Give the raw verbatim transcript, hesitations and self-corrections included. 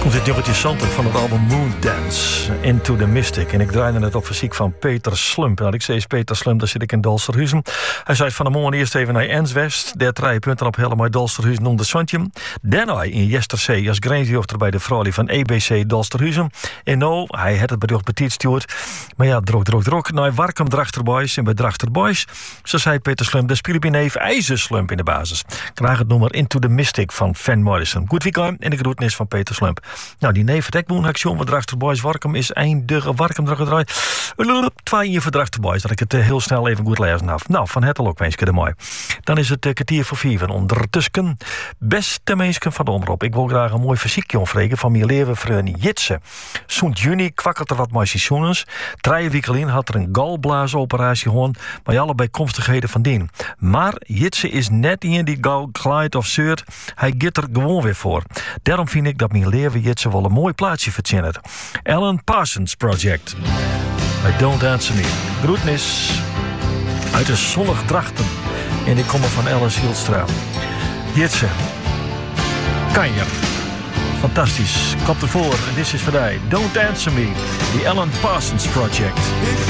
Komt dit jongetje Santen van het album Moondance, Into the Mystic. En ik draaide het op fysiek van Peter Slump. Nou, ik zei Peter Slump, daar zit ik in Dalsterhuizen. Hij zei van de morgen eerst even naar Enswest. Daar drie punten op helemaal Dalsterhuizen onder de Zandje. Daarna in Jesterzee als grenshoofder bij de vrouwen van E B C Dalsterhuizen. En nou, hij had het bedoeld petit stuurt. Maar ja, drok, drok, drok. Nou, Warkum Drachterboys en bij Drachterboys. Zo zei Peter Slump, daar spelen we neef IJzerslump in de basis. Krijg het nummer Into the Mystic van Van Morrison. Goed weekend en de groetnis van Peter Slump. Nou, die neef het boen actie met Drachterboys. Warkum is eindige Warkum draaien. Twee in je voor Drachterboys, dat ik het heel snel even goed lezen af. Nou, van het al ook wenske de mooi. Dan is het uh, kwartier voor vier. Ondertussen, beste mensen van de omroep. Ik wil graag een mooi fysiekje omvreken van mijn leven vriend Jitse. Zo'n juni kwakkelt er wat mooi seizoens. Drie weken in had er een galblaasoperatie gewoon, maar alle bijkomstigheden van dien. Maar Jitse is net in die gal glijdt of zeurt. Hij gaat er gewoon weer voor. Daarom vind ik dat mijn leven Jitse wel een mooi plaatsje verzinnen. Alan Parsons Project. I Don't Answer Me. Groetnis uit de zonnig Drachten. En ik kom er van Alice Hielstra. Jitse. Kanjer. Fantastisch. Komt ervoor. En dit is voor mij. Don't Answer Me. The Alan Parsons Project.